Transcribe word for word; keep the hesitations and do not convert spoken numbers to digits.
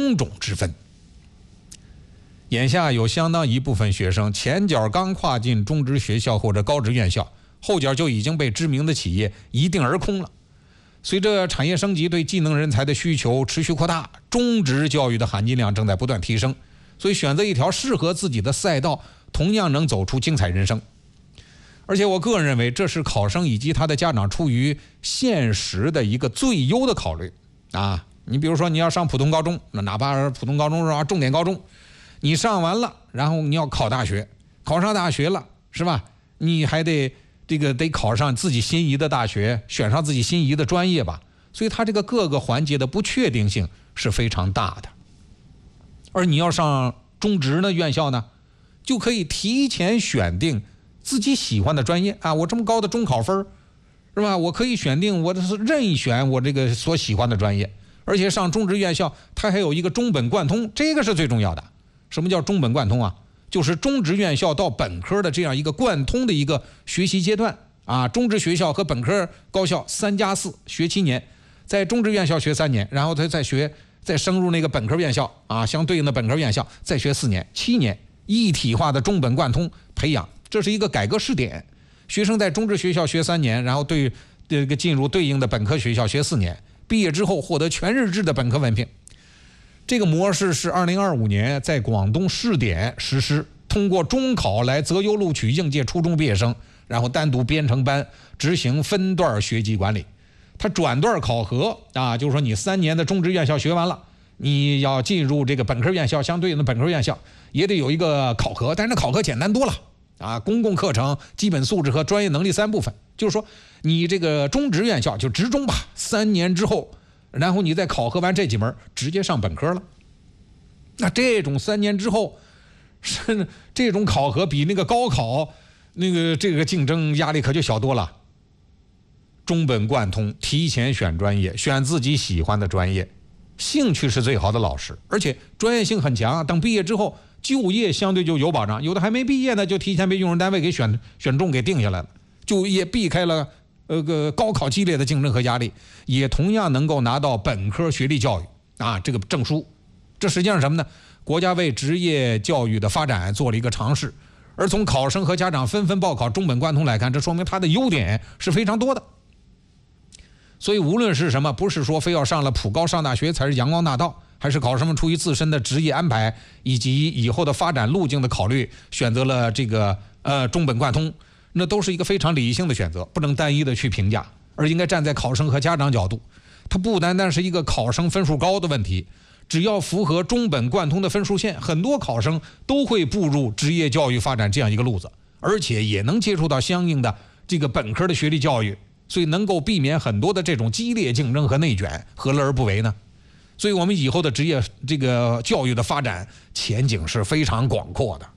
工种之分。眼下有相当一部分学生前脚刚跨进中职学校或者高职院校，后脚就已经被知名的企业一并而空了。随着产业升级，对技能人才的需求持续扩大，中职教育的含金量正在不断提升，所以选择一条适合自己的赛道，同样能走出精彩人生。而且我个人认为，这是考生以及他的家长出于现实的一个最优的考虑啊！你比如说你要上普通高中，那哪怕普通高中是吧，重点高中，你上完了，然后你要考大学，考上大学了是吧？你还得这个得考上自己心仪的大学，选上自己心仪的专业吧。所以它这个各个环节的不确定性是非常大的。而你要上中职的院校呢，就可以提前选定自己喜欢的专业啊，我这么高的中考分是吧？我可以选定我是任意选我这个所喜欢的专业，而且上中职院校它还有一个中本贯通，这个是最重要的。什么叫中本贯通啊？就是中职院校到本科的这样一个贯通的一个学习阶段啊，中职学校和本科高校三加四学七年，在中职院校学三年，然后他再学再升入那个本科院校啊，相对应的本科院校再学四年，七年一体化的中本贯通培养。这是一个改革试点，学生在中职学校学三年，然后对这个进入对应的本科学校学四年，毕业之后获得全日制的本科文凭。这个模式是二零二五年在广东试点实施，通过中考来择优录取应届初中毕业生，然后单独编成班，执行分段学籍管理。它转段考核啊，就是说你三年的中职院校学完了，你要进入这个本科院校，相对应的本科院校也得有一个考核，但是考核简单多了。啊，公共课程、基本素质和专业能力三部分，就是说你这个中职院校就职中吧，三年之后，然后你再考核完这几门，直接上本科了。那这种三年之后，是这种考核比那个高考那个这个竞争压力可就小多了。中本贯通，提前选专业，选自己喜欢的专业，兴趣是最好的老师，而且专业性很强。等毕业之后，就业相对就有保障，有的还没毕业呢，就提前被用人单位给选选中给定下来了，就业避开了呃个高考激烈的竞争和压力，也同样能够拿到本科学历教育啊这个证书。这实际上是什么呢？国家为职业教育的发展做了一个尝试，而从考生和家长纷纷报考中本贯通来看，这说明它的优点是非常多的。所以无论是什么，不是说非要上了普高上大学才是阳光大道，还是考生们出于自身的职业安排以及以后的发展路径的考虑，选择了这个呃中本贯通，那都是一个非常理性的选择，不能单一的去评价，而应该站在考生和家长角度。它不单单是一个考生分数高的问题，只要符合中本贯通的分数线，很多考生都会步入职业教育发展这样一个路子，而且也能接触到相应的这个本科的学历教育，所以能够避免很多的这种激烈竞争和内卷，何乐而不为呢？所以我们以后的职业这个教育的发展前景是非常广阔的。